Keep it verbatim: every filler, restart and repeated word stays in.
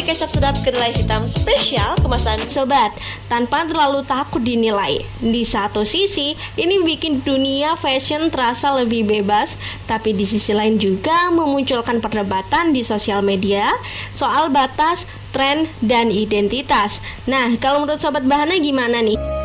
kecap sedap kedelai hitam spesial kemasan Sobat, tanpa terlalu takut dinilai. Di satu sisi, ini bikin dunia fashion terasa lebih bebas, tapi di sisi lain juga memunculkan perdebatan di sosial media soal batas, tren, dan identitas. Nah, kalau menurut Sobat Bahana gimana nih?